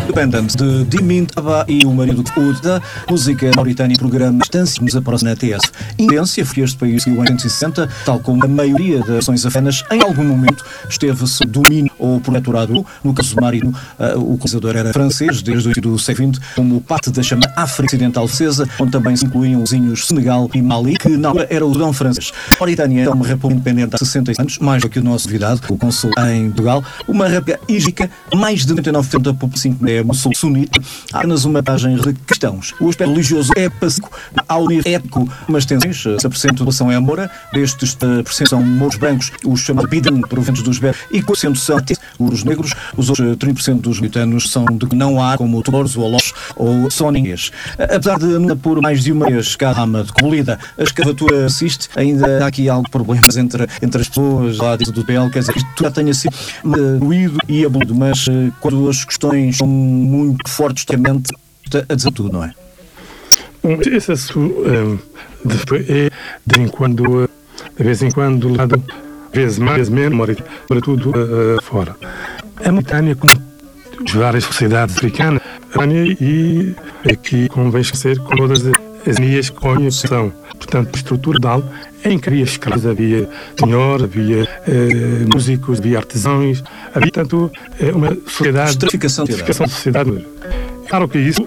Independence de Dimin Taba e o marido de Uda, música mauritânia e programa Distância nos aproxima na TS. Indência foi este país que em 1960, tal como a maioria das nações africanas, em algum momento esteve sob domínio ou protetorado. No caso marítimo, o colonizador era francês, desde o início do século XX, como parte da chamada África Ocidental Francesa, onde também se incluíam os vizinhos Senegal e Mali, que na altura era o Sudão francês. A Mauritânia é uma república independente há 60 anos, mais do que o nosso convidado, o cônsul em Portugal, uma república hígica, mais de 99% da população é muçulmana sunita, há apenas uma margem de cristãos. O aspecto religioso é pacífico, ao nível étnico, mas tensões, 60% da população é moura, destes 30% são mouros brancos, os chamados Bidem, provenientes dos Berbers, e 40% são os negros, os outros 30% dos mauritanos são de que não há, como Touros, ou Olosh, ou Soningues. Apesar de por mais de uma vez cada rama de colhida, a escavatura assiste, ainda há aqui alguns problemas entre as pessoas lá dentro do PL, quer dizer, isto já tenha sido ruído e abolido, mas quando as questões são muito fortes, totalmente a dizer tudo, não é? Esse assunto é de vez em quando, lado, vez mais, menos, para tudo fora. A Mauritânia, como várias sociedades africanas, e aqui convém esquecer com todas as etnias que conhecem. Portanto, a estrutura dela é incrível. Escravos, havia senhores, havia músicos, havia artesãos, havia, portanto, uma sociedade. Estratificação da sociedade. Claro que isso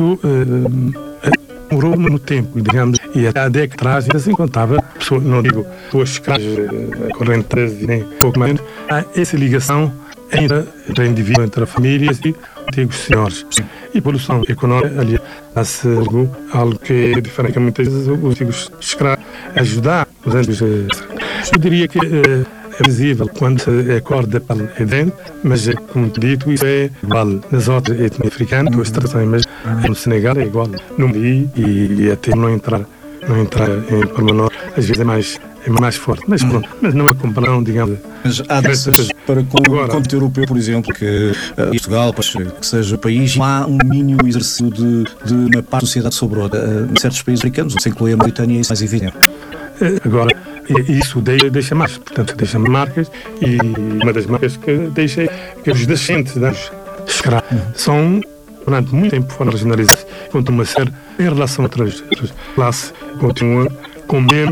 demorou no tempo, digamos, e até há décadas atrás ainda se encontrava, não digo pessoas escravas, correntes, nem pouco menos, há essa ligação entre o indivíduo, entre a família e antigos senhores. E a evolução económica, aliás, algo que é diferente, que muitas vezes os antigos escravos ajudar os antigos. Eu diria que é visível quando se acorda pela dentro, mas, como dito, isso é igual nas outras etnias africanas, duas tradições, mas no Senegal é igual. No Mali, e até não entrar em pormenor, às vezes é mais forte. Mas pronto, mas não é comparação, digamos. Mas há dessas para com o continente europeu, por exemplo, que Portugal, que seja o país, não há um mínimo exercício de uma parte da sociedade sobre outra. Em certos países africanos, onde se inclui a Mauritânia, isso é mais evidente. Agora, isso deixa marcas, portanto, deixa marcas, e uma das marcas que deixa é que os descendentes dos escravos são, durante muito tempo, foram regionalizados, continuam a ser, em relação a outras classes, continuam com menos